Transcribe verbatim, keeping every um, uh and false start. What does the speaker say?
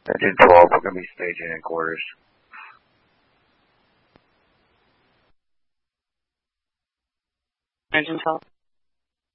Engine twelve, we're going to be staging in quarters. Engine twelve.